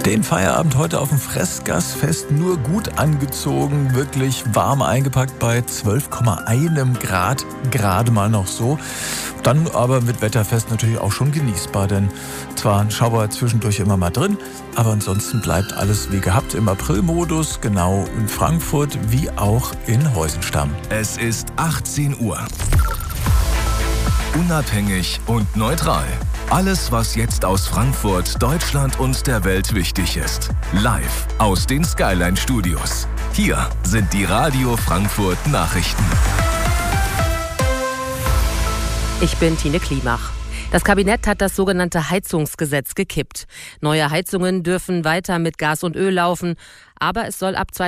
Den Feierabend heute auf dem Fressgasfest nur gut angezogen, wirklich warm eingepackt bei 12,1 Grad, gerade mal noch so. Dann aber mit Wetterfest natürlich auch schon genießbar, denn zwar ein Schauer zwischendurch immer mal drin, aber ansonsten bleibt alles wie gehabt im Aprilmodus, genau in Frankfurt wie auch in Heusenstamm. Es ist 18 Uhr. Unabhängig und neutral. Alles, was jetzt aus Frankfurt, Deutschland und der Welt wichtig ist. Live aus den Skyline Studios. Hier sind die Radio Frankfurt Nachrichten. Ich bin Tine Klimach. Das Kabinett hat das sogenannte Heizungsgesetz gekippt. Neue Heizungen dürfen weiter mit Gas und Öl laufen, aber es soll ab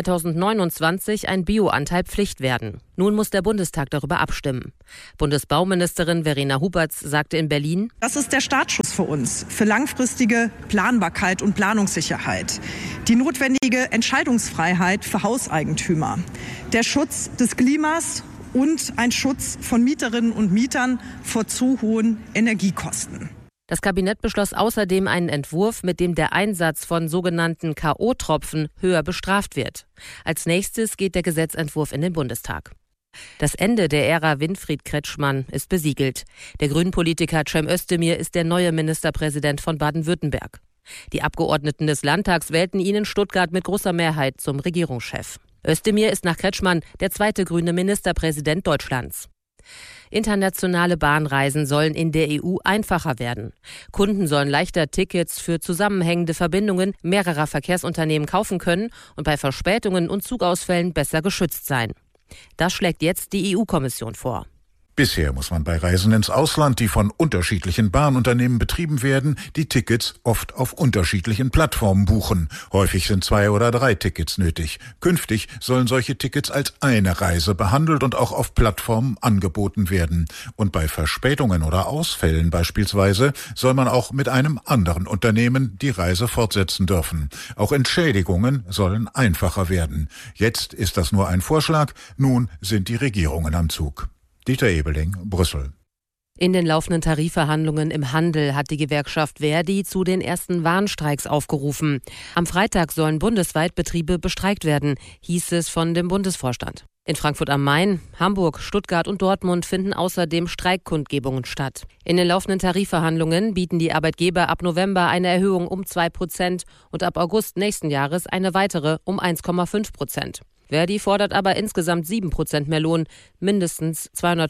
2029 ein Bioanteil Pflicht werden. Nun muss der Bundestag darüber abstimmen. Bundesbauministerin Verena Huberts sagte in Berlin: Das ist der Startschuss für uns, für langfristige Planbarkeit und Planungssicherheit. Die notwendige Entscheidungsfreiheit für Hauseigentümer. Der Schutz des Klimas und ein Schutz von Mieterinnen und Mietern vor zu hohen Energiekosten. Das Kabinett beschloss außerdem einen Entwurf, mit dem der Einsatz von sogenannten K.O.-Tropfen höher bestraft wird. Als nächstes geht der Gesetzentwurf in den Bundestag. Das Ende der Ära Winfried Kretschmann ist besiegelt. Der Grünen-Politiker Cem Özdemir ist der neue Ministerpräsident von Baden-Württemberg. Die Abgeordneten des Landtags wählten ihn in Stuttgart mit großer Mehrheit zum Regierungschef. Özdemir ist nach Kretschmann der zweite grüne Ministerpräsident Deutschlands. Internationale Bahnreisen sollen in der EU einfacher werden. Kunden sollen leichter Tickets für zusammenhängende Verbindungen mehrerer Verkehrsunternehmen kaufen können und bei Verspätungen und Zugausfällen besser geschützt sein. Das schlägt jetzt die EU-Kommission vor. Bisher muss man bei Reisen ins Ausland, die von unterschiedlichen Bahnunternehmen betrieben werden, die Tickets oft auf unterschiedlichen Plattformen buchen. Häufig sind 2 oder 3 Tickets nötig. Künftig sollen solche Tickets als eine Reise behandelt und auch auf Plattformen angeboten werden. Und bei Verspätungen oder Ausfällen beispielsweise soll man auch mit einem anderen Unternehmen die Reise fortsetzen dürfen. Auch Entschädigungen sollen einfacher werden. Jetzt ist das nur ein Vorschlag, nun sind die Regierungen am Zug. Dieter Ebeling, Brüssel. In den laufenden Tarifverhandlungen im Handel hat die Gewerkschaft Verdi zu den ersten Warnstreiks aufgerufen. Am Freitag sollen bundesweit Betriebe bestreikt werden, hieß es von dem Bundesvorstand. In Frankfurt am Main, Hamburg, Stuttgart und Dortmund finden außerdem Streikkundgebungen statt. In den laufenden Tarifverhandlungen bieten die Arbeitgeber ab November eine Erhöhung um 2% und ab August nächsten Jahres eine weitere um 1,5%. Verdi fordert aber insgesamt 7% mehr Lohn, mindestens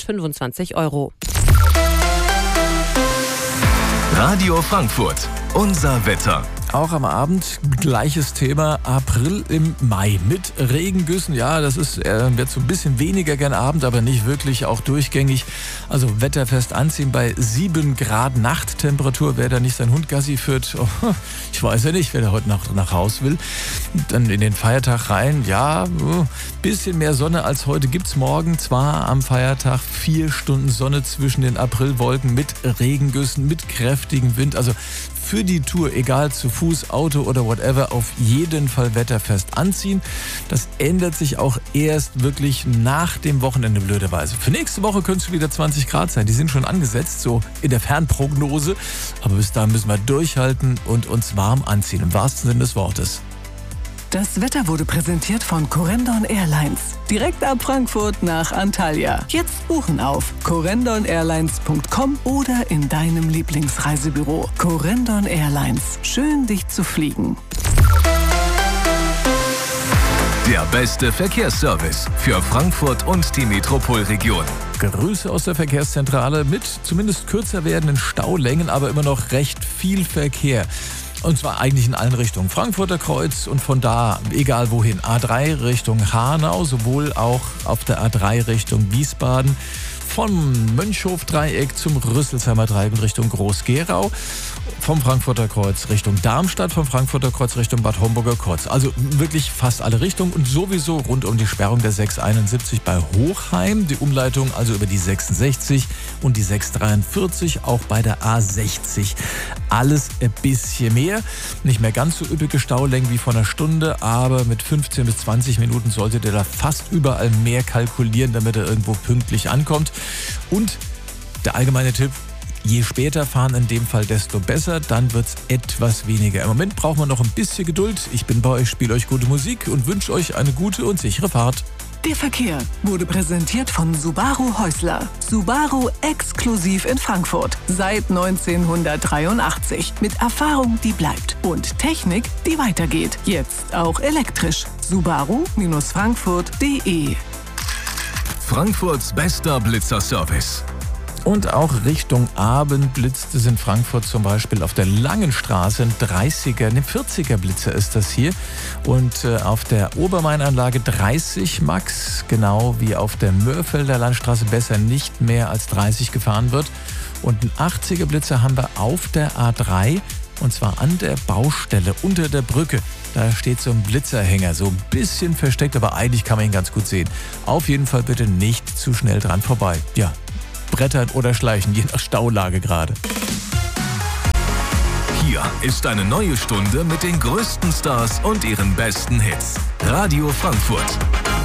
225 €. Radio Frankfurt, unser Wetter. Auch am Abend gleiches Thema, April im Mai mit Regengüssen. Ja, das ist wird so ein bisschen weniger gern Abend, aber nicht wirklich auch durchgängig. Also wetterfest anziehen bei 7 Grad Nachttemperatur. Wer da nicht seinen Hund Gassi führt, ich weiß ja nicht, wer da heute Nacht nach Haus will. Dann in den Feiertag rein, ja, bisschen mehr Sonne als heute gibt's morgen. Zwar am Feiertag 4 Stunden Sonne zwischen den Aprilwolken mit Regengüssen, mit kräftigem Wind. Also für die Tour, egal zu Fuß, Auto oder whatever, auf jeden Fall wetterfest anziehen. Das ändert sich auch erst wirklich nach dem Wochenende blöderweise. Für nächste Woche können es wieder 20 Grad sein. Die sind schon angesetzt, so in der Fernprognose. Aber bis dahin müssen wir durchhalten und uns warm anziehen, im wahrsten Sinne des Wortes. Das Wetter wurde präsentiert von Corendon Airlines. Direkt ab Frankfurt nach Antalya. Jetzt buchen auf corendon-airlines.com oder in deinem Lieblingsreisebüro. Corendon Airlines. Schön, dich zu fliegen. Der beste Verkehrsservice für Frankfurt und die Metropolregion. Grüße aus der Verkehrszentrale mit zumindest kürzer werdenden Staulängen, aber immer noch recht viel Verkehr. Und zwar eigentlich in allen Richtungen. Frankfurter Kreuz und von da, egal wohin, A3 Richtung Hanau, sowohl auch auf der A3 Richtung Wiesbaden. Vom Mönchhof-Dreieck zum Rüsselsheimer Dreieck in Richtung Groß-Gerau. Vom Frankfurter Kreuz Richtung Darmstadt, vom Frankfurter Kreuz Richtung Bad Homburger Kreuz. Also wirklich fast alle Richtungen und sowieso rund um die Sperrung der 671 bei Hochheim. Die Umleitung also über die 66 und die 643, auch bei der A60. Alles ein bisschen mehr. Nicht mehr ganz so üppige Staulängen wie vor einer Stunde, aber mit 15 bis 20 Minuten solltet ihr da fast überall mehr kalkulieren, damit er irgendwo pünktlich ankommt. Und der allgemeine Tipp: Je später fahren in dem Fall, desto besser, dann wird's etwas weniger. Im Moment brauchen wir noch ein bisschen Geduld. Ich bin bei euch, spiele euch gute Musik und wünsche euch eine gute und sichere Fahrt. Der Verkehr wurde präsentiert von Subaru Häusler. Subaru exklusiv in Frankfurt. Seit 1983. Mit Erfahrung, die bleibt. Und Technik, die weitergeht. Jetzt auch elektrisch. Subaru-Frankfurt.de. Frankfurts bester Blitzerservice. Und auch Richtung Abend blitzt es in Frankfurt zum Beispiel auf der Langen Straße. Ein 40er Blitzer ist das hier. Und auf der Obermainanlage 30 Max, genau wie auf der Mörfelder Landstraße, besser nicht mehr als 30 gefahren wird. Und ein 80er Blitzer haben wir auf der A3 und zwar an der Baustelle unter der Brücke. Da steht so ein Blitzerhänger, so ein bisschen versteckt, aber eigentlich kann man ihn ganz gut sehen. Auf jeden Fall bitte nicht zu schnell dran vorbei. Ja. Brettern oder schleichen, je nach Staulage gerade. Hier ist eine neue Stunde mit den größten Stars und ihren besten Hits. Radio Frankfurt.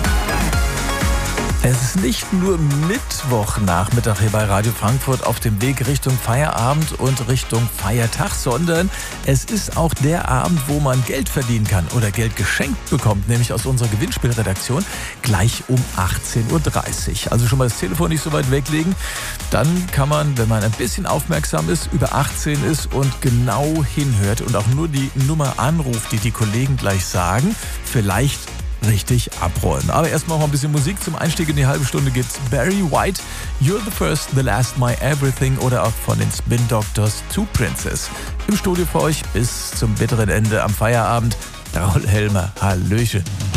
Es ist nicht nur Mittwochnachmittag hier bei Radio Frankfurt auf dem Weg Richtung Feierabend und Richtung Feiertag, sondern es ist auch der Abend, wo man Geld verdienen kann oder Geld geschenkt bekommt, nämlich aus unserer Gewinnspielredaktion gleich um 18.30 Uhr. Also schon mal das Telefon nicht so weit weglegen. Dann kann man, wenn man ein bisschen aufmerksam ist, über 18 ist und genau hinhört und auch nur die Nummer anruft, die Kollegen gleich sagen, vielleicht richtig abräumen. Aber erstmal noch ein bisschen Musik. Zum Einstieg in die halbe Stunde gibt's Barry White, You're the First, The Last, My Everything oder auch von den Spin Doctors Two Princess. Im Studio für euch bis zum bitteren Ende am Feierabend. Raul Helmer, Hallöchen.